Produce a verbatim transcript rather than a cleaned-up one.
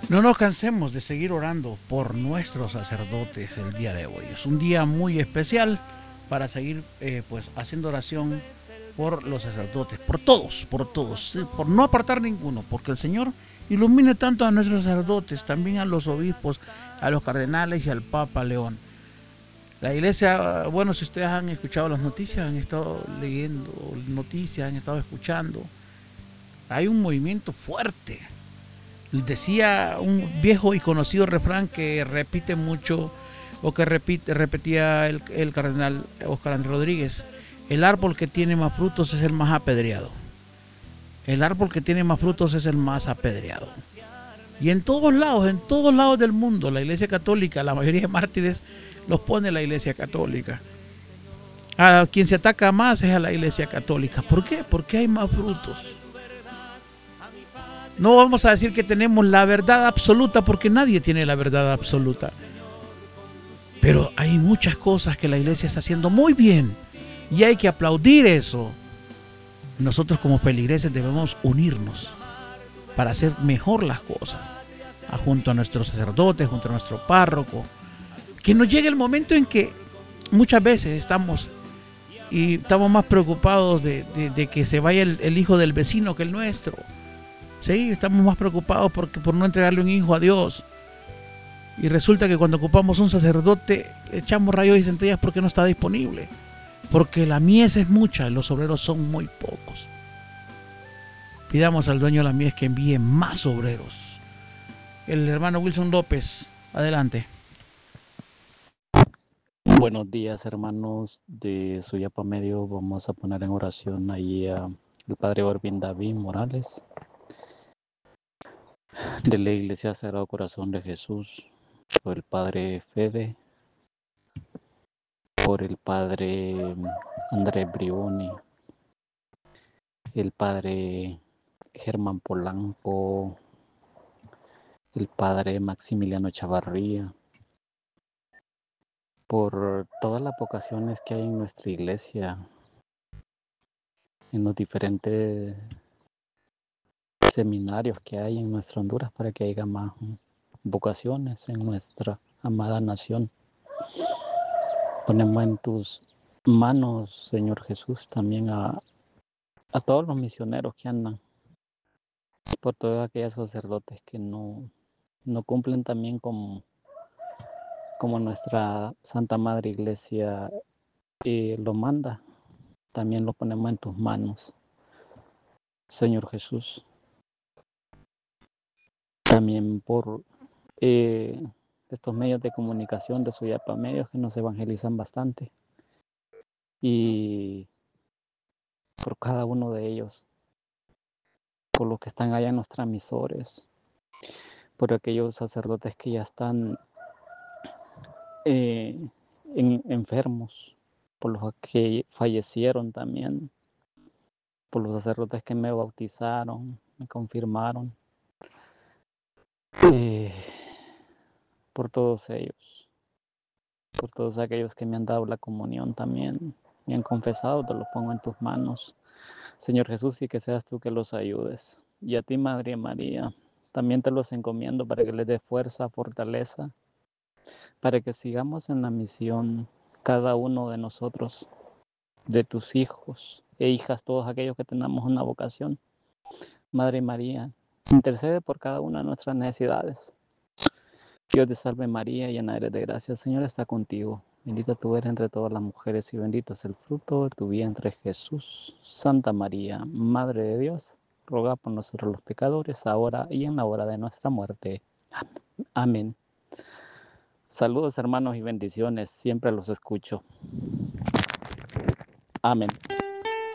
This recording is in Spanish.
No nos cansemos de seguir orando por nuestros sacerdotes el día de hoy. Es un día muy especial para seguir eh, pues haciendo oración por los sacerdotes, por todos, por todos, por no apartar ninguno, porque el Señor ilumine tanto a nuestros sacerdotes, también a los obispos, a los cardenales y al Papa León. La iglesia, bueno, si ustedes han escuchado las noticias, han estado leyendo noticias, han estado escuchando, hay un movimiento fuerte. Decía un viejo y conocido refrán que repite mucho, o que repite, repetía el, el cardenal Oscar Andrés Rodríguez: el árbol que tiene más frutos es el más apedreado. El árbol que tiene más frutos es el más apedreado. Y en todos lados, en todos lados del mundo, la iglesia católica, la mayoría de mártires los pone la iglesia católica. A quien se ataca más es a la iglesia católica. ¿Por qué? Porque hay más frutos. No vamos a decir que tenemos la verdad absoluta, porque nadie tiene la verdad absoluta. Pero hay muchas cosas que la iglesia está haciendo muy bien y hay que aplaudir eso. Nosotros como feligreses debemos unirnos para hacer mejor las cosas, junto a nuestros sacerdotes, junto a nuestro párroco. Que nos llegue el momento en que muchas veces estamos y estamos más preocupados de, de, de que se vaya el, el hijo del vecino que el nuestro. Sí, estamos más preocupados porque, por no entregarle un hijo a Dios. Y resulta que cuando ocupamos un sacerdote, echamos rayos y centellas porque no está disponible. Porque la mies es mucha y los obreros son muy pocos. Pidamos al dueño de la mies que envíe más obreros. El hermano Wilson López, adelante. Buenos días, hermanos de Suyapa Medio. Vamos a poner en oración ahí al Padre Orbin David Morales, de la Iglesia Sagrado Corazón de Jesús, por el Padre Fede, por el Padre Andrés Brioni, el Padre Germán Polanco, el Padre Maximiliano Chavarría, por todas las vocaciones que hay en nuestra iglesia, en los diferentes seminarios que hay en nuestra Honduras, para que haya más vocaciones en nuestra amada nación. Ponemos en tus manos, Señor Jesús, también a, a todos los misioneros que andan, por todos aquellos sacerdotes que no, no cumplen también como, como nuestra Santa Madre Iglesia eh, lo manda. También lo ponemos en tus manos, Señor Jesús. También por eh, estos medios de comunicación de Suyapa Medios, que nos evangelizan bastante, y por cada uno de ellos, por los que están allá en los transmisores, por aquellos sacerdotes que ya están eh, en, enfermos, por los que fallecieron también, por los sacerdotes que me bautizaron, me confirmaron, eh, por todos ellos, por todos aquellos que me han dado la comunión también, me han confesado. Te los pongo en tus manos, Señor Jesús, y que seas tú que los ayudes. Y a ti, Madre María, también te los encomiendo para que les dé fuerza, fortaleza, para que sigamos en la misión, cada uno de nosotros, de tus hijos e hijas, todos aquellos que tenemos una vocación. Madre María, intercede por cada una de nuestras necesidades. Dios te salve María, llena eres de gracia, el Señor está contigo. Bendita tú eres entre todas las mujeres y bendito es el fruto de tu vientre, Jesús. Santa María, Madre de Dios, ruega por nosotros los pecadores, ahora y en la hora de nuestra muerte. Amén. Saludos, hermanos, y bendiciones. Siempre los escucho. Amén.